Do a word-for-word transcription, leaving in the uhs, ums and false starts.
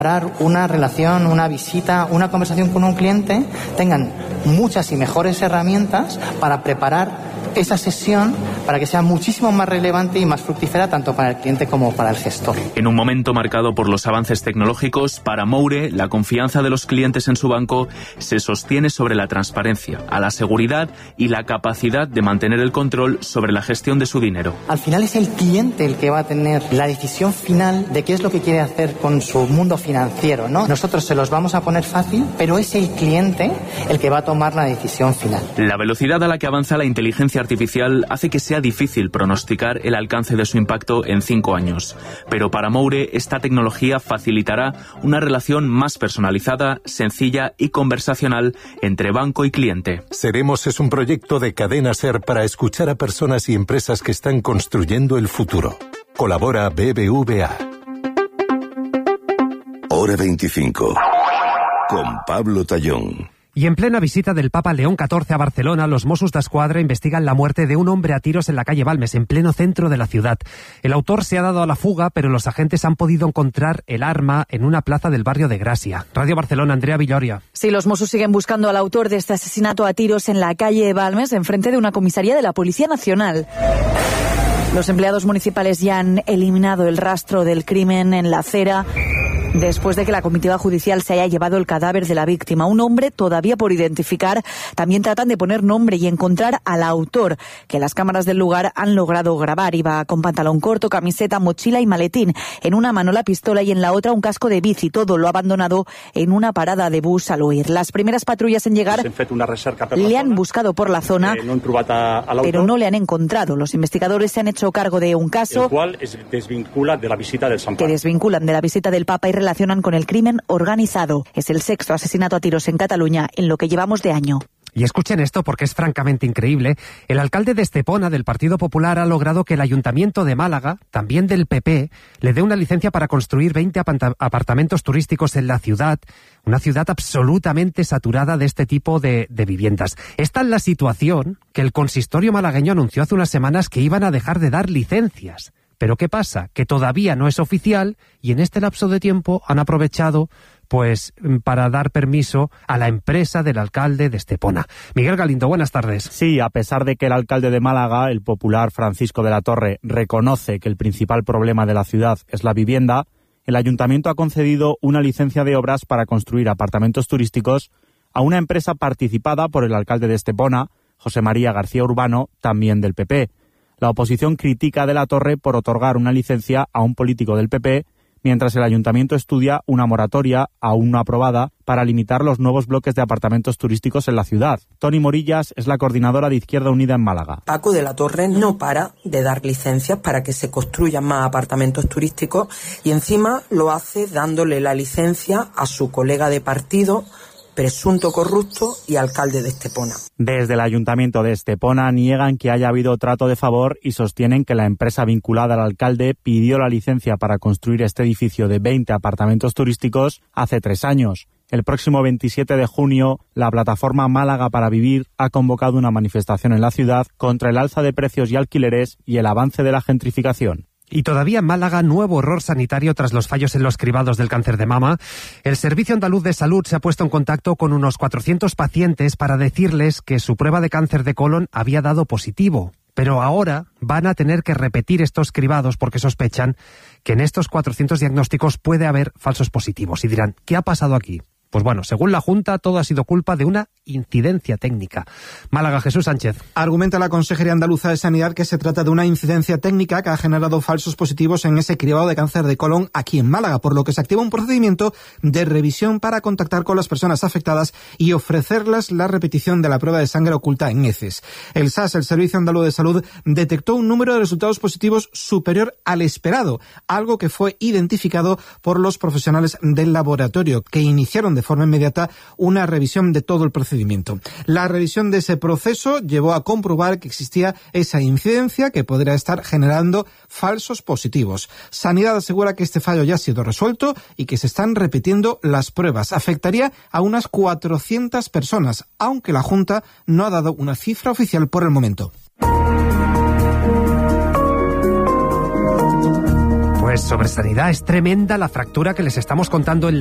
una relación, una visita, una conversación con un cliente, tengan muchas y mejores herramientas para preparar esa sesión para que sea muchísimo más relevante y más fructífera tanto para el cliente como para el gestor. En un momento marcado por los avances tecnológicos, para Moure, la confianza de los clientes en su banco se sostiene sobre la transparencia, a la seguridad y la capacidad de mantener el control sobre la gestión de su dinero. Al final es el cliente el que va a tener la decisión final de qué es lo que quiere hacer con su mundo financiero, ¿no? Nosotros se los vamos a poner fácil, pero es el cliente el que va a tomar la decisión final. La velocidad a la que avanza la inteligencia artificial hace que sea difícil pronosticar el alcance de su impacto en cinco años. Pero para Moure, esta tecnología facilitará una relación más personalizada, sencilla y conversacional entre banco y cliente. Seremos es un proyecto de Cadena SER para escuchar a personas y empresas que están construyendo el futuro. Colabora B B V A. Hora veinticinco. Con Pablo Tallón. Y en plena visita del Papa León catorce a Barcelona, los Mossos d'Esquadra investigan la muerte de un hombre a tiros en la calle Balmes, en pleno centro de la ciudad. El autor se ha dado a la fuga, pero los agentes han podido encontrar el arma en una plaza del barrio de Gracia. Radio Barcelona, Andrea Villoria. Sí, los Mossos siguen buscando al autor de este asesinato a tiros en la calle Balmes, enfrente de una comisaría de la Policía Nacional. Los empleados municipales ya han eliminado el rastro del crimen en la acera después de que la comitiva judicial se haya llevado el cadáver de la víctima. Un hombre todavía por identificar. También tratan de poner nombre y encontrar al autor, que las cámaras del lugar han logrado grabar. Iba con pantalón corto, camiseta, mochila y maletín. En una mano la pistola y en la otra un casco de bici. Todo lo ha abandonado en una parada de bus al huir. Las primeras patrullas en llegar le han buscado por la zona, pero no le han encontrado. Los investigadores se han hecho cargo de un caso el cual es desvincula de la visita del San Pablo. que desvinculan de la visita del Papa y relacionan con el crimen organizado. Es el sexto asesinato a tiros en Cataluña en lo que llevamos de año. Y escuchen esto porque es francamente increíble. El alcalde de Estepona, del Partido Popular, ha logrado que el Ayuntamiento de Málaga, también del P P, le dé una licencia para construir veinte apartamentos turísticos en la ciudad, una ciudad absolutamente saturada de este tipo de, de viviendas. Esta es la situación que el consistorio malagueño anunció hace unas semanas que iban a dejar de dar licencias. Pero ¿qué pasa? Que todavía no es oficial y en este lapso de tiempo han aprovechado pues para dar permiso a la empresa del alcalde de Estepona. Miguel Galindo, buenas tardes. Sí, a pesar de que el alcalde de Málaga, el popular Francisco de la Torre, reconoce que el principal problema de la ciudad es la vivienda, el ayuntamiento ha concedido una licencia de obras para construir apartamentos turísticos a una empresa participada por el alcalde de Estepona, José María García Urbano, también del P P. La oposición critica de la Torre por otorgar una licencia a un político del P P, mientras el ayuntamiento estudia una moratoria, aún no aprobada, para limitar los nuevos bloques de apartamentos turísticos en la ciudad. Toni Morillas es la coordinadora de Izquierda Unida en Málaga. Paco de la Torre no para de dar licencias para que se construyan más apartamentos turísticos y encima lo hace dándole la licencia a su colega de partido, presunto corrupto y alcalde de Estepona. Desde el ayuntamiento de Estepona niegan que haya habido trato de favor y sostienen que la empresa vinculada al alcalde pidió la licencia para construir este edificio de veinte apartamentos turísticos hace tres años. El próximo veintisiete de junio, la plataforma Málaga para Vivir ha convocado una manifestación en la ciudad contra el alza de precios y alquileres y el avance de la gentrificación. Y todavía en Málaga, nuevo horror sanitario tras los fallos en los cribados del cáncer de mama. El Servicio Andaluz de Salud se ha puesto en contacto con unos cuatrocientos pacientes para decirles que su prueba de cáncer de colon había dado positivo. Pero ahora van a tener que repetir estos cribados porque sospechan que en estos cuatrocientos diagnósticos puede haber falsos positivos. Y dirán, ¿qué ha pasado aquí? Pues bueno, según la Junta, todo ha sido culpa de una incidencia técnica. Málaga, Jesús Sánchez. Argumenta la Consejería Andaluza de Sanidad que se trata de una incidencia técnica que ha generado falsos positivos en ese cribado de cáncer de colon aquí en Málaga, por lo que se activa un procedimiento de revisión para contactar con las personas afectadas y ofrecerles la repetición de la prueba de sangre oculta en heces. El S A S, el Servicio Andaluz de Salud, detectó un número de resultados positivos superior al esperado, algo que fue identificado por los profesionales del laboratorio, que iniciaron de de forma inmediata una revisión de todo el procedimiento. La revisión de ese proceso llevó a comprobar que existía esa incidencia que podría estar generando falsos positivos. Sanidad asegura que este fallo ya ha sido resuelto y que se están repitiendo las pruebas. Afectaría a unas cuatrocientas personas, aunque la Junta no ha dado una cifra oficial por el momento. Pues sobre sanidad es tremenda la fractura que les estamos contando en